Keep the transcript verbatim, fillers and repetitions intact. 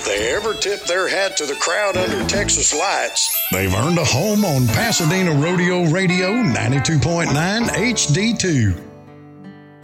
they ever tip their hat to the crowd under Texas lights, they've earned a home on Pasadena Rodeo Radio ninety-two point nine H D two.